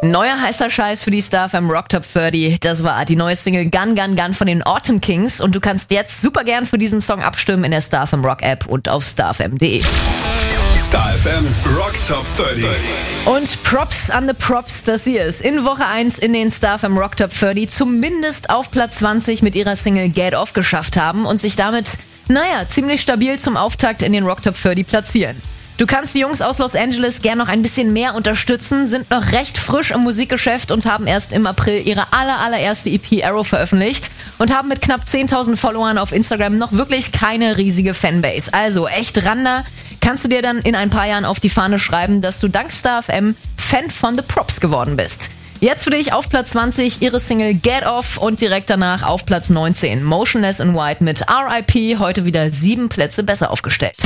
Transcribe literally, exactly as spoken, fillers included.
Neuer heißer Scheiß für die Star F M Rock Top dreißig. Das war die neue Single Gun Gun Gun von den Autumn Kings. Und du kannst jetzt super gern für diesen Song abstimmen in der Star F M Rock App und auf starfm punkt de. Star F M Rock Top dreißig. Und Props an the Props, dass sie es in Woche eins in den Star F M Rock Top dreißig zumindest auf Platz zwanzig mit ihrer Single Get Off geschafft haben und sich damit, naja, ziemlich stabil zum Auftakt in den Rock Top dreißig platzieren. Du kannst die Jungs aus Los Angeles gern noch ein bisschen mehr unterstützen, sind noch recht frisch im Musikgeschäft und haben erst im April ihre aller, allererste E P Arrow veröffentlicht und haben mit knapp zehntausend Followern auf Instagram noch wirklich keine riesige Fanbase. Also echt ran da, kannst du dir dann in ein paar Jahren auf die Fahne schreiben, dass du dank Star F M Fan von The Props geworden bist. Jetzt für dich auf Platz zwanzig ihre Single Get Off und direkt danach auf Platz neunzehn Motionless in White mit R I P, heute wieder sieben Plätze besser aufgestellt.